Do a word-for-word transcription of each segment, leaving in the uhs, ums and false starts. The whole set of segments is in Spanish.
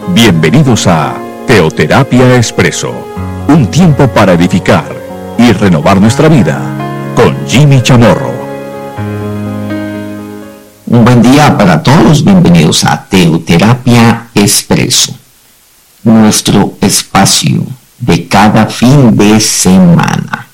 Bienvenidos a Teoterapia Expreso, un tiempo para edificar y renovar nuestra vida con Jimmy Chamorro. Un buen día para todos, bienvenidos a Teoterapia Expreso, nuestro espacio de cada fin de semana.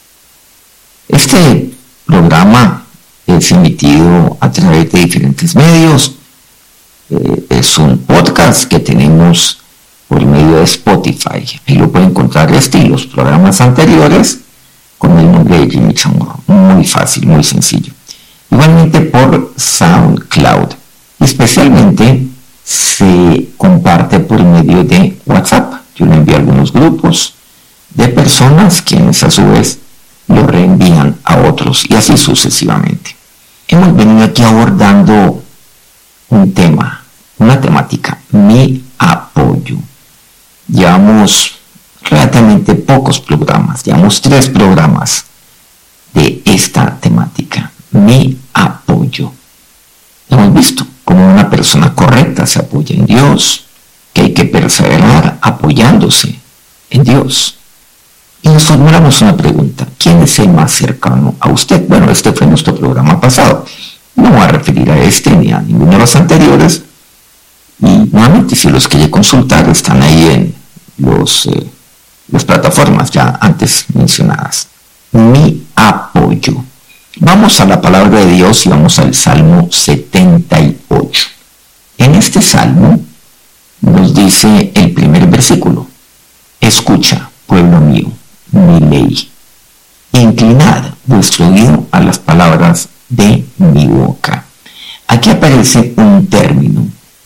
Este programa es emitido a través de diferentes medios. Eh, es un podcast que tenemos por medio de Spotify. Ahí lo pueden encontrar este y los programas anteriores con el nombre de Jimmy Chamorro. Muy fácil, muy sencillo. Igualmente por SoundCloud. Especialmente se comparte por medio de WhatsApp. Yo le envío a algunos grupos de personas quienes a su vez lo reenvían a otros y así sucesivamente. Hemos venido aquí abordando un tema, una temática, mi apoyo. Llevamos relativamente pocos programas, llevamos tres programas de esta temática, mi apoyo. Hemos visto cómo una persona correcta se apoya en Dios, que hay que perseverar apoyándose en Dios. Y nos formulamos una pregunta: ¿quién es el más cercano a usted? Bueno, este fue nuestro programa pasado. No voy a referir a este ni a ninguno de los anteriores. Y nuevamente, si los quiere consultar, están ahí en los, eh, las plataformas ya antes mencionadas. Mi apoyo. Vamos a la palabra de Dios y vamos al Salmo setenta y ocho. En este Salmo nos dice el primer versículo: escucha, pueblo mío, mi ley. Inclinad vuestro oído a las palabras de mi boca. Aquí aparece un término: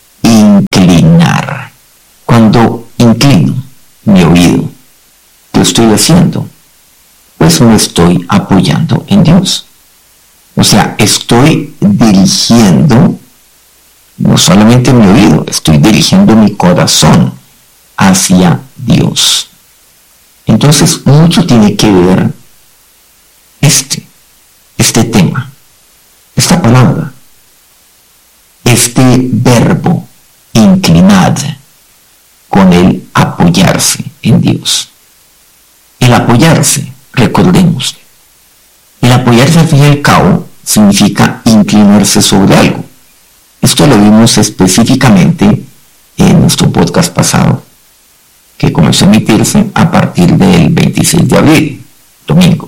inclinar. Cuando inclino mi oído, ¿qué estoy haciendo? Pues me estoy apoyando en Dios. O sea, estoy dirigiendo no solamente mi oído, estoy dirigiendo mi corazón hacia Dios. Entonces, mucho tiene que ver este, este tema, esta palabra, este verbo, inclinad, con el apoyarse en Dios. El apoyarse, recordemos, el apoyarse al fin y al cabo significa inclinarse sobre algo. Esto lo vimos específicamente en nuestro podcast pasado, que comenzó a emitirse a partir del veintiséis de abril, domingo.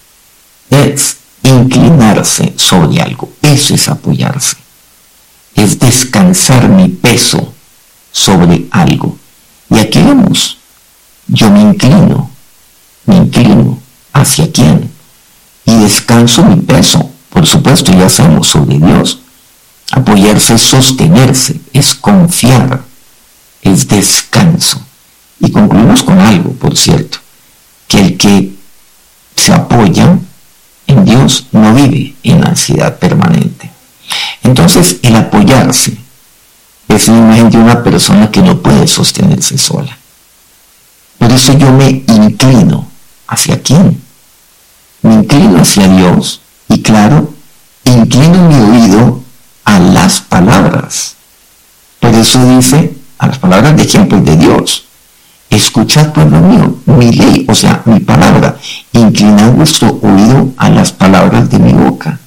Es inclinarse sobre algo, eso es apoyarse. Es descansar mi peso sobre algo. Y aquí vemos, yo me inclino, me inclino hacia quién, y descanso mi peso, por supuesto, ya sabemos, sobre Dios. Apoyarse es sostenerse, es confiar, es descanso. Y concluimos con algo, por cierto, que el que se apoya en Dios no vive en ansiedad permanente. Entonces, el apoyarse es la imagen de una persona que no puede sostenerse sola. Por eso yo me inclino. ¿Hacia quién? Me inclino hacia Dios y, claro, inclino mi oído a las palabras. Por eso dice, a las palabras de ejemplo de Dios: escuchad, pueblo mío, mi ley, o sea, mi palabra. Inclinad vuestro oído a las palabras de mi boca.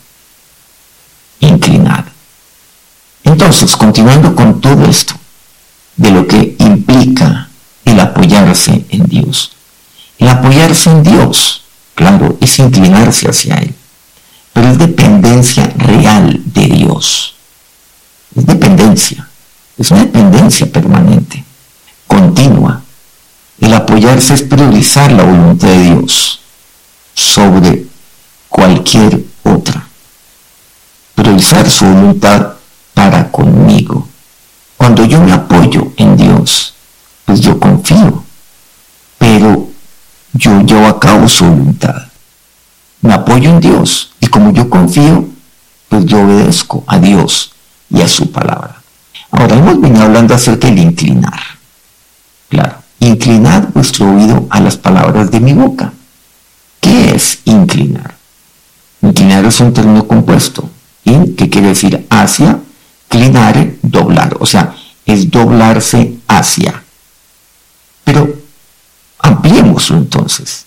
Inclinad. Entonces, continuando con todo esto, de lo que implica el apoyarse en Dios. El apoyarse en Dios, claro, es inclinarse hacia Él, pero es dependencia real de Dios. Es dependencia, es una dependencia permanente, continua. El apoyarse es priorizar la voluntad de Dios sobre cualquier otra. Priorizar su voluntad para conmigo. Cuando yo me apoyo en Dios, pues yo confío, pero yo llevo a cabo su voluntad. Me apoyo en Dios y como yo confío, pues yo obedezco a Dios y a su palabra. Ahora hemos venido hablando acerca del inclinar. Claro, inclinad vuestro oído a las palabras de mi boca. ¿Qué es inclinar? Inclinar es un término compuesto. In, que quiere decir hacia, clinare, doblar. O sea, es doblarse hacia. Pero ampliémoslo entonces.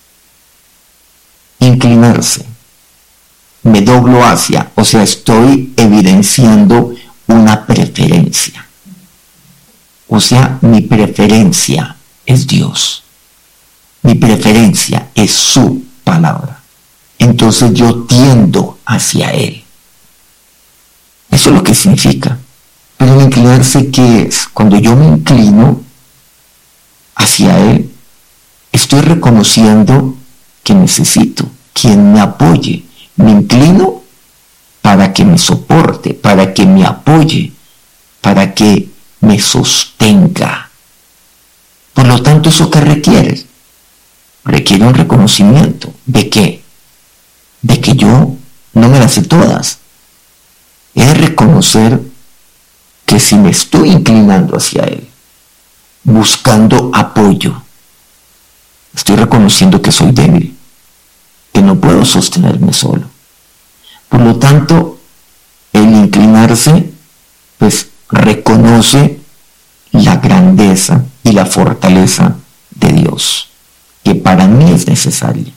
Inclinarse. Me doblo hacia, o sea, estoy evidenciando una preferencia. O sea, mi preferencia es Dios. Mi preferencia es su palabra. Entonces yo tiendo hacia Él. Eso es lo que significa. Pero el inclinarse, ¿qué es? Cuando yo me inclino hacia Él, estoy reconociendo que necesito quien me apoye. Me inclino para que me soporte, para que me apoye, para que me sostenga. Por lo tanto, ¿eso qué requiere? Requiere un reconocimiento. ¿De qué? De que yo no me las sé todas. He de reconocer que si me estoy inclinando hacia Él, buscando apoyo, estoy reconociendo que soy débil, que no puedo sostenerme solo. Por lo tanto, el inclinarse, pues, reconoce la grandeza y la fortaleza de Dios, que para mí es necesaria.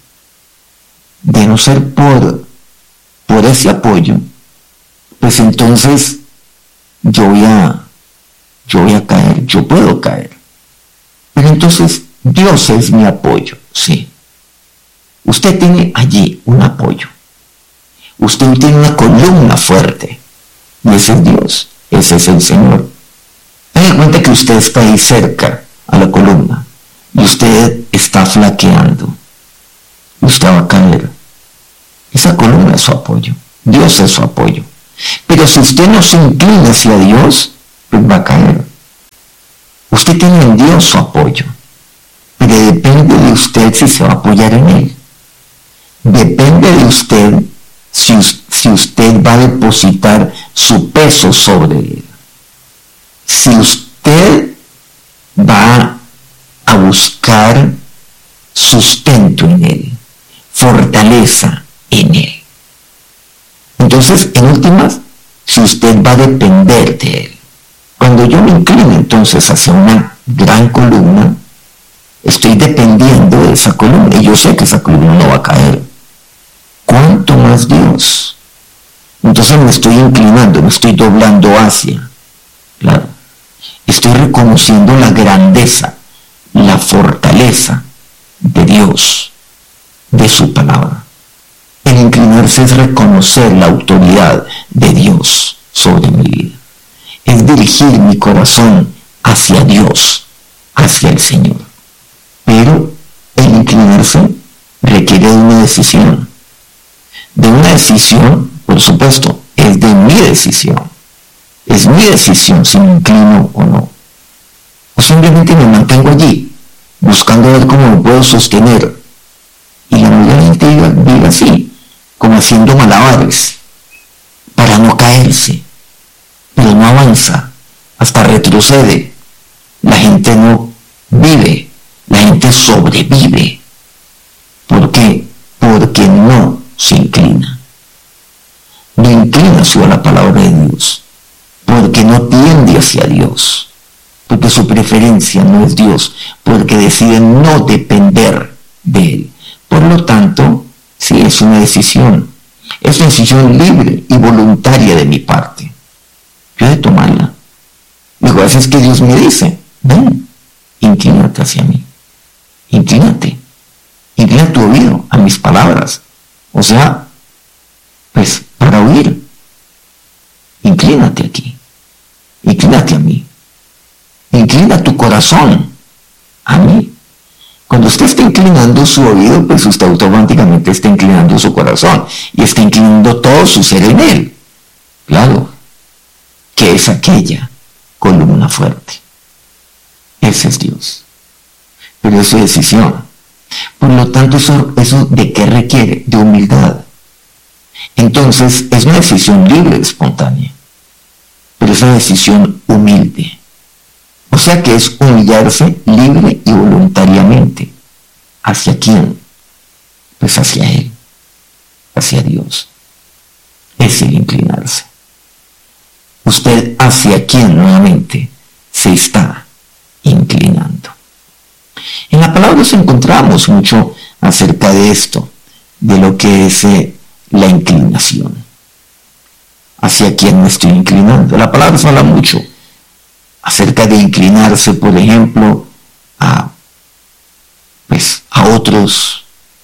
De no ser por, por ese apoyo, pues entonces yo voy a, yo voy a caer, yo puedo caer. Pero entonces Dios es mi apoyo, sí. Usted tiene allí un apoyo. Usted tiene una columna fuerte. Y ese es Dios, ese es el Señor. Tenga cuenta que usted está ahí cerca a la columna y usted está flaqueando. Usted va a caer. Esa columna es su apoyo. Dios es su apoyo. Pero si usted no se inclina hacia Dios, pues va a caer. Usted tiene en Dios su apoyo. Pero depende de usted si se va a apoyar en Él. Depende de usted si, si usted va a depositar su peso sobre Él. Si usted va a buscar sustento en Él, fortaleza en Él. Entonces, en últimas, si usted va a depender de Él. Cuando yo me inclino entonces hacia una gran columna, estoy dependiendo de esa columna y yo sé que esa columna no va a caer. ¿Cuánto más Dios? Entonces me estoy inclinando, me estoy doblando hacia. Claro. Estoy reconociendo la grandeza, la fortaleza de Dios, de su palabra. El inclinarse es reconocer la autoridad de Dios sobre mi vida. Es dirigir mi corazón hacia Dios, hacia el Señor. Pero el inclinarse requiere de una decisión. De una decisión, por supuesto, es de mi decisión. Es mi decisión si me inclino o no. O simplemente me mantengo allí, buscando ver cómo me puedo sostener. Y la mayoría de la gente vive, vive así, como haciendo malabares, para no caerse. Pero no avanza, hasta retrocede. La gente no vive, la gente sobrevive. ¿Por qué? Porque no se inclina. No inclina hacia la palabra de Dios. Porque no tiende hacia Dios. Porque su preferencia no es Dios. Porque decide no depender de Él. Por lo tanto, sí, es una decisión. Es una decisión libre y voluntaria de mi parte. Yo he de tomarla. Lo que pasa es que Dios me dice, ven, inclínate hacia mí. Inclínate. Inclina tu oído a mis palabras. O sea, pues, para oír. Inclínate aquí. Inclínate a mí. Inclina tu corazón a mí. Cuando usted está inclinando su oído, pues usted automáticamente está inclinando su corazón y está inclinando todo su ser en Él. Claro, que es aquella columna fuerte. Ese es Dios. Pero es su decisión. Por lo tanto, eso, eso ¿de qué requiere? De humildad. Entonces, es una decisión libre, espontánea, pero es una decisión humilde. O sea que es humillarse libre y voluntariamente. ¿Hacia quién? Pues hacia Él, hacia Dios. Es el inclinarse. ¿Usted hacia quién nuevamente se está nos encontramos mucho acerca de esto, de lo que es eh, la inclinación. ¿Hacia quién me estoy inclinando? La palabra se habla mucho acerca de inclinarse, por ejemplo, a, pues, a otros,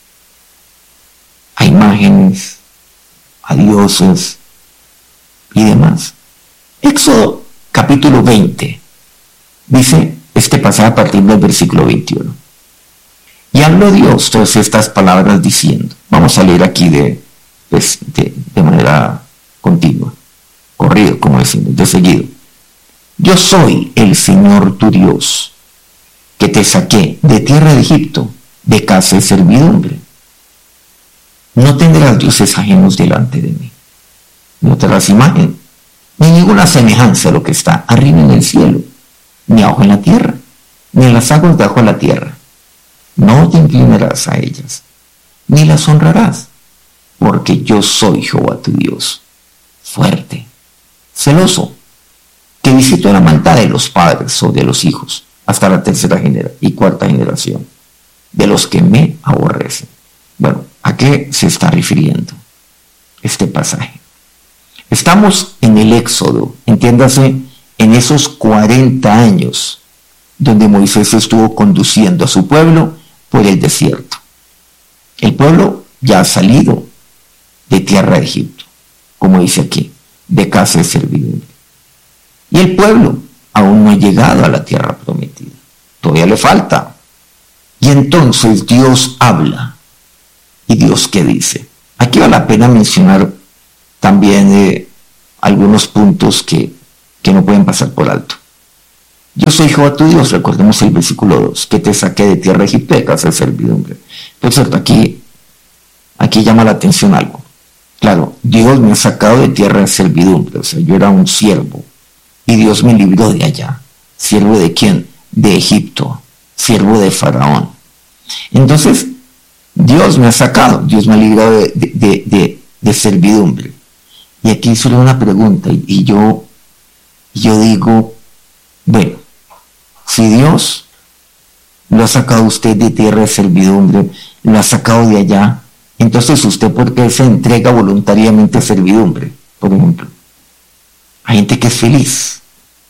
a imágenes, a dioses y demás. Éxodo capítulo veinte dice este pasaje a partir del versículo veintiuno. Y habló Dios todas estas palabras diciendo, vamos a leer aquí de, pues, de, de manera continua, corrido, como decimos, de seguido. Yo soy el Señor tu Dios, que te saqué de tierra de Egipto, de casa de servidumbre. No tendrás dioses ajenos delante de mí. No tendrás imagen, ni ninguna semejanza a lo que está arriba en el cielo, ni abajo en la tierra, ni en las aguas de abajo de la tierra. No te inclinarás a ellas, ni las honrarás, porque yo soy Jehová tu Dios, fuerte, celoso, que visito la maldad de los padres o de los hijos, hasta la tercera generación y cuarta generación, de los que me aborrecen. Bueno, ¿a qué se está refiriendo este pasaje? Estamos en el Éxodo, entiéndase, en esos cuarenta años donde Moisés estuvo conduciendo a su pueblo por el desierto. El pueblo ya ha salido de tierra de Egipto, como dice aquí, de casa de servidumbre. Y el pueblo aún no ha llegado a la tierra prometida, todavía le falta. Y entonces Dios habla. ¿Y Dios qué dice? Aquí vale la pena mencionar también eh, algunos puntos que, que no pueden pasar por alto. Yo soy Jehová tu Dios, recordemos el versículo dos, que te saqué de tierra de Egipto, de casa de servidumbre. Por cierto, aquí, aquí llama la atención algo. Claro, Dios me ha sacado de tierra de servidumbre, o sea, yo era un siervo, y Dios me libró de allá. ¿Siervo de quién? De Egipto, siervo de Faraón. Entonces, Dios me ha sacado, Dios me ha librado de, de, de, de servidumbre. Y aquí solo una pregunta, y, y yo, yo digo, bueno, si Dios lo ha sacado usted de tierra de servidumbre, lo ha sacado de allá, entonces usted, ¿por qué se entrega voluntariamente a servidumbre? Por ejemplo, hay gente que es feliz,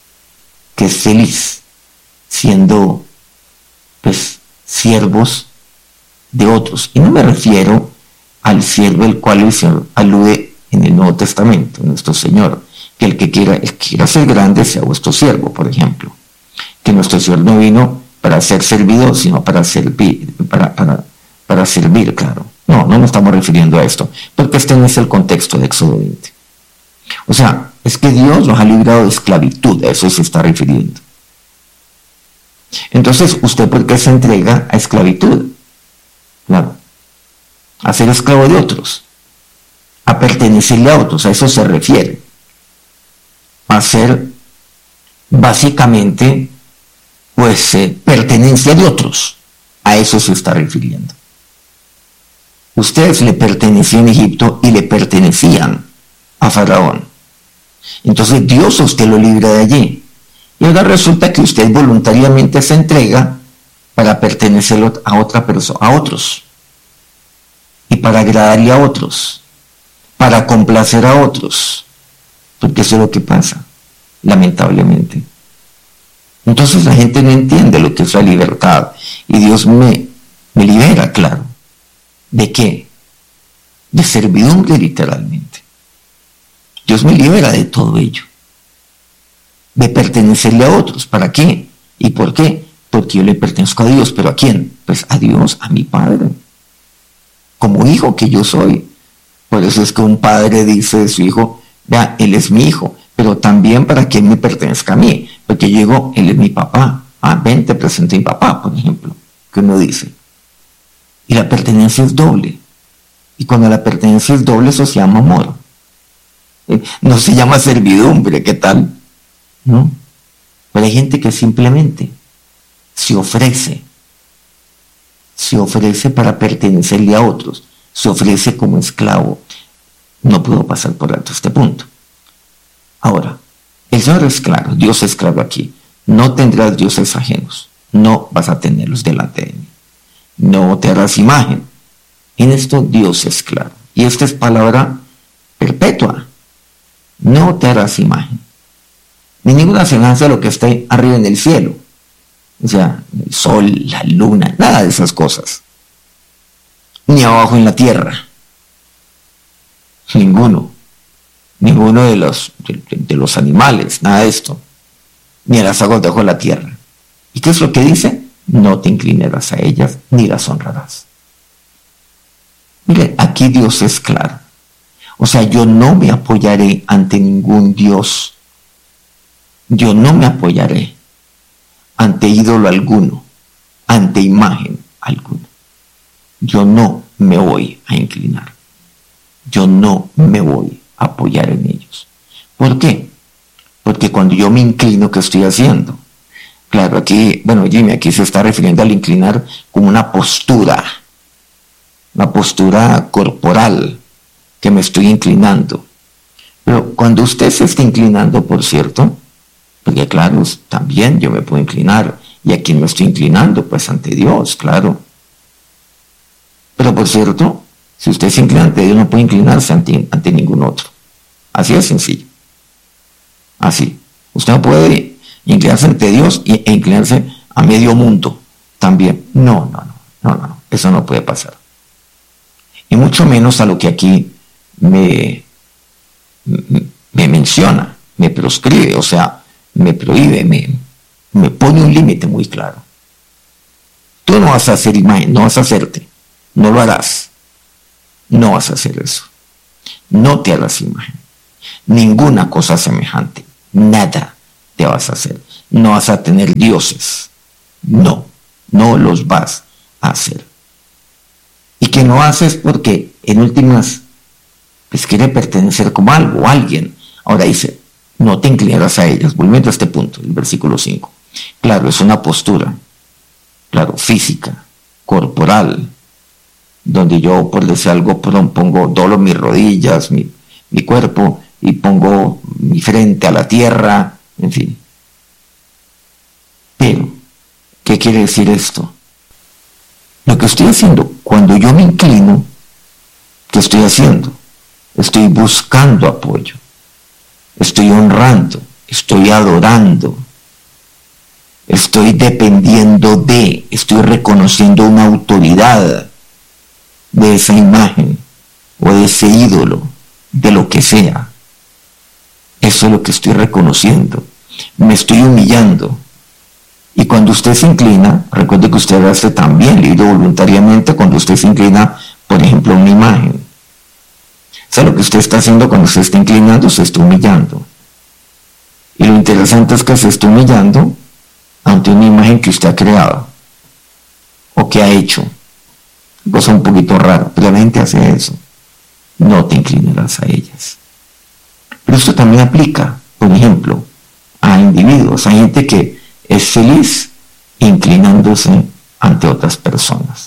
que es feliz siendo, pues, siervos de otros. Y no me refiero al siervo el cual el Señor alude en el Nuevo Testamento, nuestro Señor, que el que quiera, el que quiera ser grande sea vuestro siervo, por ejemplo. Que nuestro Señor no vino para ser servido, sino para servir, para, para, para servir, claro. No, no nos estamos refiriendo a esto, porque este no es el contexto de Éxodo veinte. O sea, es que Dios nos ha librado de esclavitud, a eso se está refiriendo. Entonces, ¿usted por qué se entrega a esclavitud? Claro, a ser esclavo de otros, a pertenecerle a otros, a eso se refiere. A ser básicamente, pues, eh, pertenencia de otros, a eso se está refiriendo. Ustedes le pertenecían a Egipto y le pertenecían a Faraón. Entonces Dios a usted lo libra de allí. Y ahora resulta que usted voluntariamente se entrega para pertenecer a otra persona, a otros. Y para agradarle a otros. Para complacer a otros. Porque eso es lo que pasa, lamentablemente. Entonces la gente no entiende lo que es la libertad. Y Dios me, me libera, claro. ¿De qué? De servidumbre, literalmente. Dios me libera de todo ello. De pertenecerle a otros. ¿Para qué? ¿Y por qué? Porque yo le pertenezco a Dios. ¿Pero a quién? Pues a Dios, a mi Padre. Como hijo que yo soy. Por eso es que un padre dice de su hijo, vea, él es mi hijo, pero también para que él me pertenezca a mí. Porque yo digo, él es mi papá. Ah, ven, te presento a mi papá, por ejemplo. Que uno dice. Y la pertenencia es doble. Y cuando la pertenencia es doble, eso se llama amor. No se llama servidumbre, ¿qué tal? ¿No? Pero hay gente que simplemente se ofrece. Se ofrece para pertenecerle a otros. Se ofrece como esclavo. No puedo pasar por alto este punto. Ahora, el Señor es claro, Dios es claro aquí. No tendrás dioses ajenos. No vas a tenerlos delante de mí. no te harás imagen. En esto Dios es claro. Y esta es palabra perpetua. No te harás imagen. Ni ninguna semejanza de lo que está arriba en el cielo. O sea, el sol, la luna, nada de esas cosas. Ni abajo en la tierra. Ninguno. Ninguno de los, de, de los animales, nada de esto. Ni a las aguas debajo de la tierra. ¿Y qué es lo que dice? No te inclinarás a ellas, ni las honrarás. Mire, aquí Dios es claro. O sea, yo no me apoyaré ante ningún Dios. Yo no me apoyaré ante ídolo alguno, ante imagen alguna. Yo no me voy a inclinar. Yo no me voy a apoyar en ellos. ¿Por qué? Porque cuando yo me inclino, ¿qué estoy haciendo? Claro, aquí, bueno, Jimmy, aquí se está refiriendo al inclinar como una postura, una postura corporal, que me estoy inclinando. Pero cuando usted se está inclinando, por cierto, porque claro, también yo me puedo inclinar, y a quién me estoy inclinando, pues ante Dios, claro. Pero por cierto, si usted se inclina ante Dios, no puede inclinarse ante, ante ningún otro. Así de sencillo. Así. Usted no puede inclinarse ante Dios e inclinarse a medio mundo también. No, no, no, no, no, no. Eso no puede pasar. Y mucho menos a lo que aquí me, me menciona, me proscribe, o sea, me prohíbe, me, me pone un límite muy claro. Tú no vas a hacer imagen, no vas a hacerte, no lo harás, no vas a hacer eso. No te harás imagen, ninguna cosa semejante, nada te vas a hacer. No vas a tener dioses, no, no los vas a hacer. Y que no haces porque en últimas pues quiere pertenecer como algo o alguien. Ahora dice, no te inclinarás a ellas. Volviendo a este punto, el versículo cinco. Claro, es una postura, claro, física, corporal, donde yo, por decir algo, pongo, doblo mis rodillas, mi, mi cuerpo, y pongo mi frente a la tierra, en fin. Pero, ¿qué quiere decir esto? Lo que estoy haciendo, cuando yo me inclino, ¿qué estoy haciendo? Estoy buscando apoyo, estoy honrando, estoy adorando, estoy dependiendo de, estoy reconociendo una autoridad de esa imagen o de ese ídolo, de lo que sea. Eso es lo que estoy reconociendo. Me estoy humillando. Y cuando usted se inclina, recuerde que usted hace también libre voluntariamente cuando usted se inclina, por ejemplo, a una imagen. ¿Sabe lo que usted está haciendo cuando se está inclinando? Se está humillando. Y lo interesante es que se está humillando ante una imagen que usted ha creado o que ha hecho. Cosa un poquito rara, pero la gente hace eso. No te inclinarás a ellas. Pero esto también aplica, por ejemplo, a individuos, a gente que es feliz inclinándose ante otras personas.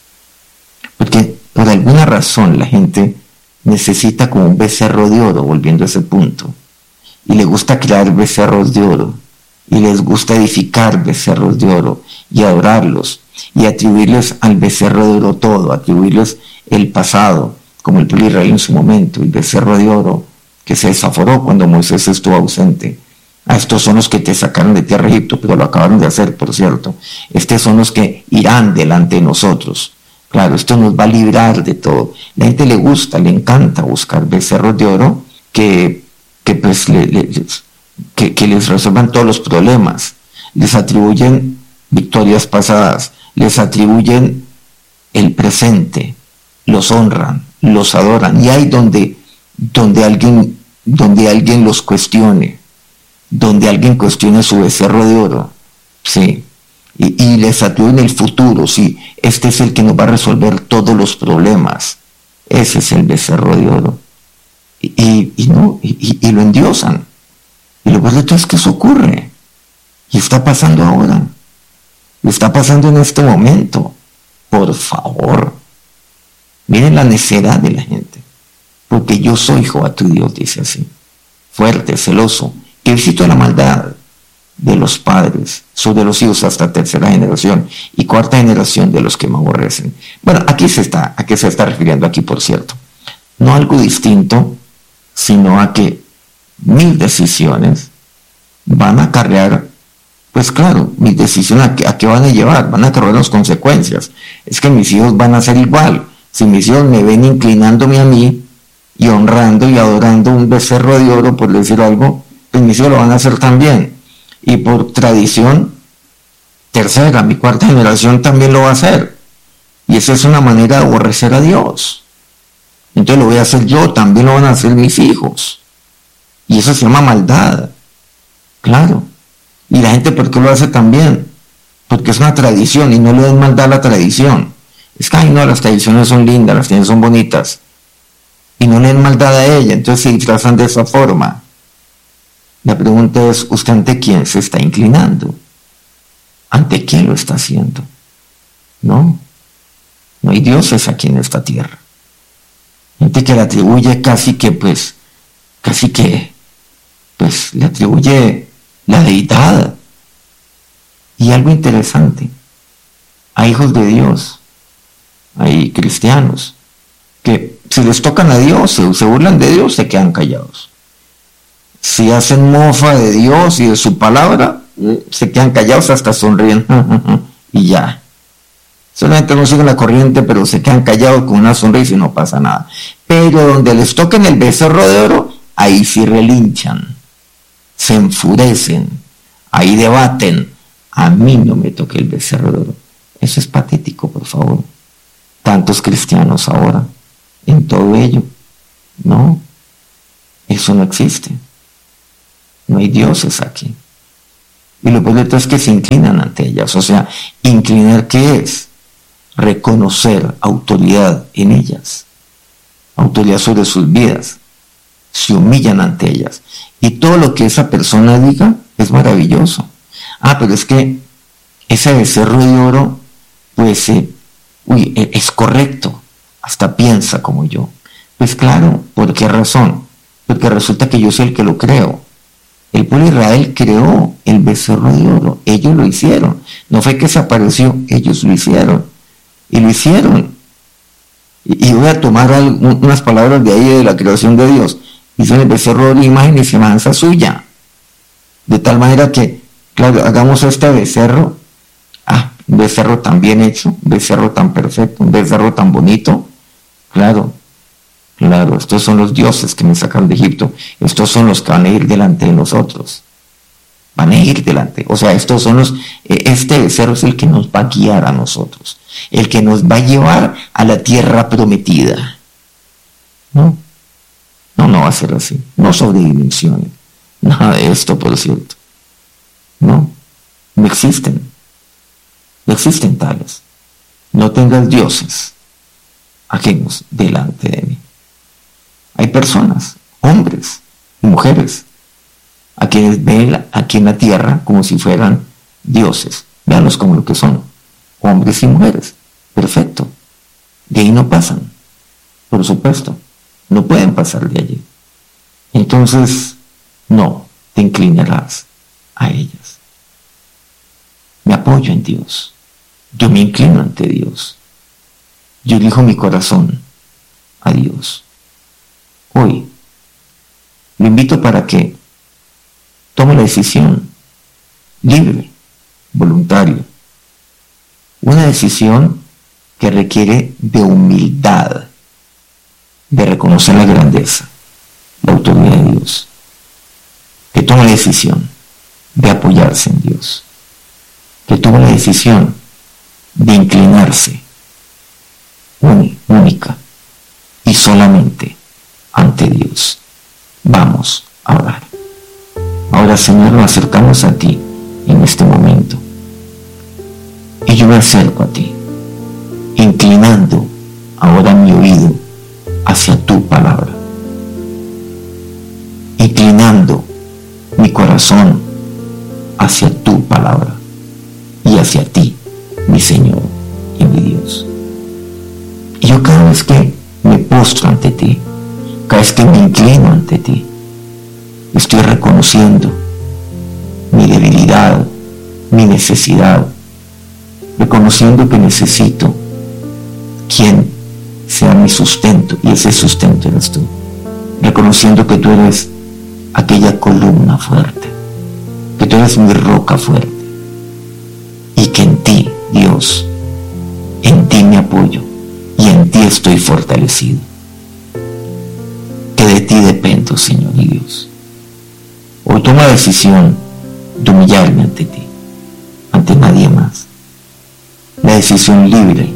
Porque por alguna razón la gente necesita como un becerro de oro, volviendo a ese punto, y le gusta crear becerros de oro, y les gusta edificar becerros de oro, y adorarlos, y atribuirles al becerro de oro todo, atribuirles el pasado, como el pueblo de Israel en su momento, el becerro de oro que se desaforó cuando Moisés estuvo ausente. Ah, estos son los que te sacaron de tierra de Egipto, pero lo acabaron de hacer, por cierto. Estos son los que irán delante de nosotros. Claro, esto nos va a librar de todo. La gente le gusta, le encanta buscar becerros de oro que, que, pues, le, le, que, que les resuelvan todos los problemas. Les atribuyen victorias pasadas, les atribuyen el presente, los honran, los adoran. Y hay donde, donde, alguien, donde alguien los cuestione, donde alguien cuestione su becerro de oro, sí. Y, y les atribuyen el futuro, sí, este es el que nos va a resolver todos los problemas, ese es el becerro de oro, y, y, y no, y, y lo endiosan, y lo peor de todo es que eso ocurre, y está pasando ahora, y está pasando en este momento. Por favor, miren la necedad de la gente, porque yo soy Jehová tu Dios, dice así, fuerte, celoso, que visito la maldad, de los padres sobre los hijos hasta tercera generación y cuarta generación de los que me aborrecen. Bueno, aquí se está, ¿a qué se está refiriendo aquí, por cierto? No algo distinto, sino a que mis decisiones van a acarrear, pues claro, mis decisiones a qué, a qué van a llevar, van a acarrear las consecuencias. Es que mis hijos van a ser igual. Si mis hijos me ven inclinándome a mí y honrando y adorando un becerro de oro, por decir algo, pues mis hijos lo van a hacer también. Y por tradición, tercera, mi cuarta generación también lo va a hacer. Y esa es una manera de aborrecer a Dios. Entonces lo voy a hacer yo, también lo van a hacer mis hijos. Y eso se llama maldad. Claro. Y la gente, ¿por qué lo hace también? Porque es una tradición y no le den maldad a la tradición. Es que, ay no, las tradiciones son lindas, las tradiciones son bonitas. Y no le den maldad a ella, entonces se disfrazan de esa forma. La pregunta es, ¿usted ante quién se está inclinando? ¿Ante quién lo está haciendo? No. No hay dioses aquí en esta tierra. Gente que le atribuye casi que, pues, casi que, pues, le atribuye la deidad. Y algo interesante, hay hijos de Dios, hay cristianos, que si les tocan a Dios, se, se burlan de Dios, se quedan callados. Si hacen mofa de Dios y de su palabra, se quedan callados, hasta sonríen, y ya. Solamente no siguen la corriente, pero se quedan callados con una sonrisa y no pasa nada. Pero donde les toquen el becerro de oro, ahí sí relinchan, se enfurecen, ahí debaten. A mí no me toque el becerro de oro. Eso es patético, por favor. Tantos cristianos ahora, en todo ello. No, eso no existe. No hay dioses aquí. Y lo peor de todo es que se inclinan ante ellas. O sea, inclinar, ¿qué es? Reconocer autoridad en ellas, autoridad sobre sus vidas. Se humillan ante ellas. Y todo lo que esa persona diga es maravilloso. Ah, pero es que ese becerro de oro, pues, eh, uy, es correcto. Hasta piensa como yo. Pues claro, ¿por qué razón? Porque resulta que yo soy el que lo creo. El pueblo de Israel creó el becerro de oro. Ellos lo hicieron. No fue que se apareció, ellos lo hicieron. Y lo hicieron. Y, y voy a tomar algo, unas palabras de ahí de la creación de Dios. Hizo el becerro de oro, imagen y semejanza suya. De tal manera que, claro, hagamos este becerro. Ah, un becerro tan bien hecho, un becerro tan perfecto, un becerro tan bonito. Claro. Claro, estos son los dioses que me sacan de Egipto. Estos son los que van a ir delante de nosotros. Van a ir delante. O sea, estos son los... Este becerro es el que nos va a guiar a nosotros. El que nos va a llevar a la tierra prometida. No. No, no va a ser así. No sobredimensionen. Nada de esto, por cierto. No. No existen. No existen tales. No tengas dioses ajenos delante de mí. Hay personas, hombres y mujeres, a quienes ven aquí en la tierra como si fueran dioses. Véanlos como lo que son, hombres y mujeres. Perfecto. De ahí no pasan, por supuesto. No pueden pasar de allí. Entonces, no te inclinarás a ellas. Me apoyo en Dios. Yo me inclino ante Dios. Yo elijo mi corazón a Dios. Hoy lo invito para que tome la decisión libre, voluntaria. Una decisión que requiere de humildad, de reconocer la grandeza, la autoridad de Dios. Que tome la decisión de apoyarse en Dios. Que tome la decisión de inclinarse única y solamente ante Dios. Vamos a orar. Ahora, Señor, nos acercamos a ti en este momento. Y yo me acerco a ti, inclinando ahora mi oído hacia tu palabra. Inclinando mi corazón hacia tu palabra y hacia ti, mi Señor y mi Dios. Y yo cada vez que me postro ante ti, cada vez que me inclino ante ti, estoy reconociendo mi mi debilidad, mi necesidad, reconociendo que necesito quien sea mi sustento, y ese sustento eres tú, reconociendo que tú eres aquella columna fuerte, que tú eres mi roca fuerte, y que en ti, Dios, en ti me apoyo, y en ti estoy fortalecido, que de ti dependo, Señor y Dios. Hoy tomo la decisión de humillarme ante ti, ante nadie más, la decisión libre,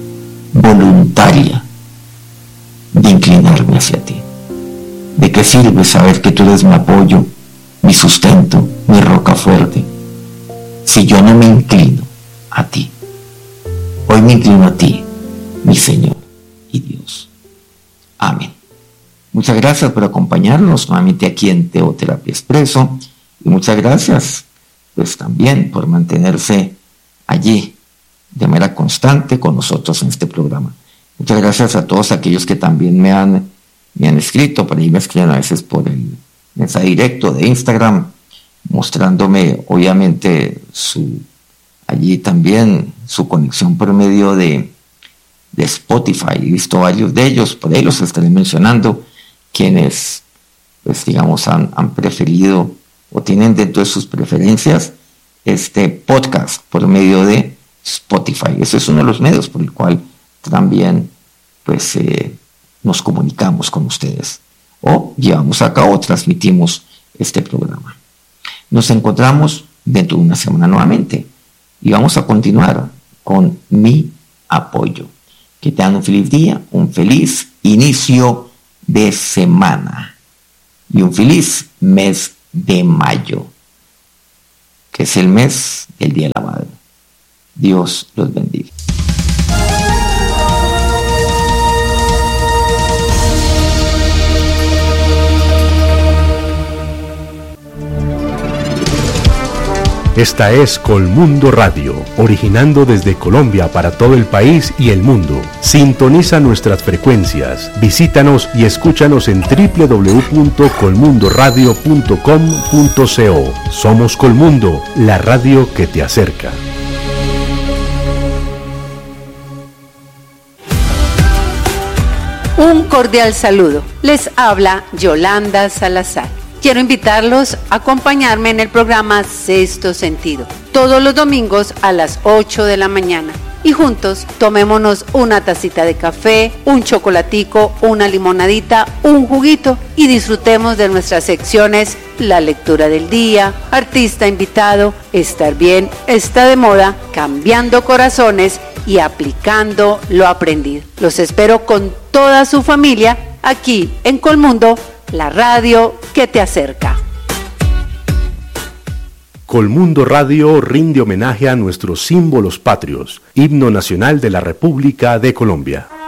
voluntaria, de inclinarme hacia ti. ¿De qué sirve saber que tú eres mi apoyo, mi sustento, mi roca fuerte, si yo no me inclino a ti? Hoy me inclino a ti, mi Señor y Dios. Amén. Muchas gracias por acompañarnos nuevamente aquí en Teoterapia Expreso, y muchas gracias pues también por mantenerse allí de manera constante con nosotros en este programa. Muchas gracias a todos aquellos que también me han, me han escrito, por ahí me escriben a veces por el mensaje directo de Instagram, mostrándome obviamente su, allí también su conexión por medio de, de Spotify. He visto varios de ellos, por ahí los estaré mencionando, quienes pues digamos han, han preferido o tienen dentro de sus preferencias este podcast por medio de Spotify. Ese es uno de los medios por el cual también pues eh, nos comunicamos con ustedes o llevamos a cabo, transmitimos este programa. Nos encontramos dentro de una semana nuevamente y vamos a continuar con Mi Apoyo. Que tengan un feliz día, un feliz inicio de semana y un feliz mes de mayo, que es el mes del Día de la Madre. Dios los bendiga. Esta es Colmundo Radio, originando desde Colombia para todo el país y el mundo. Sintoniza nuestras frecuencias, visítanos y escúchanos en doble u doble u doble u punto colmundo radio punto com punto co. Somos Colmundo, la radio que te acerca. Un cordial saludo. Les habla Yolanda Salazar. Quiero invitarlos a acompañarme en el programa Sexto Sentido, todos los domingos a las ocho de la mañana. Y juntos tomémonos una tacita de café, un chocolatico, una limonadita, un juguito y disfrutemos de nuestras secciones: la lectura del día, artista invitado, estar bien, está de moda, cambiando corazones y aplicando lo aprendido. Los espero con toda su familia aquí en Colmundo, la radio que te acerca. Colmundo Radio rinde homenaje a nuestros símbolos patrios, himno nacional de la República de Colombia.